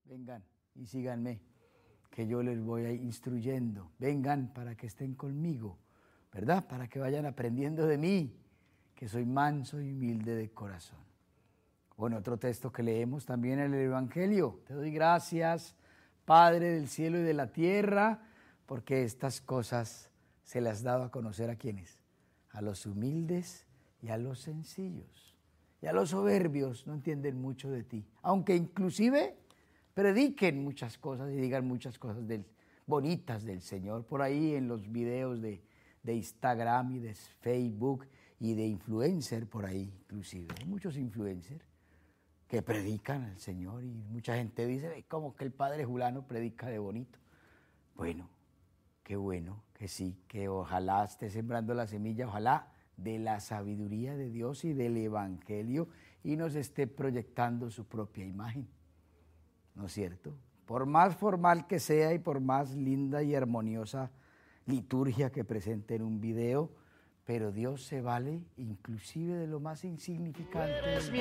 Vengan y síganme, que yo les voy a ir instruyendo. Vengan para que estén conmigo, ¿verdad? Para que vayan aprendiendo de mí, que soy manso y humilde de corazón. Bueno, otro texto que leemos también en el Evangelio. Te doy gracias, Padre del cielo y de la tierra, porque estas cosas se las has dado a conocer a quienes, a los humildes y a los sencillos. Y a los soberbios no entienden mucho de ti, aunque inclusive prediquen muchas cosas y digan muchas cosas bonitas del Señor, por ahí en los videos de Instagram y de Facebook y de influencer por ahí inclusive. Hay muchos influencers que predican al Señor y mucha gente dice, ¿cómo que el padre Julano predica de bonito? Bueno, que sí, que ojalá esté sembrando la semilla, ojalá de la sabiduría de Dios y del Evangelio y nos esté proyectando su propia imagen, ¿no es cierto? Por más formal que sea y por más linda y armoniosa liturgia que presente en un video, pero Dios se vale inclusive de lo más insignificante.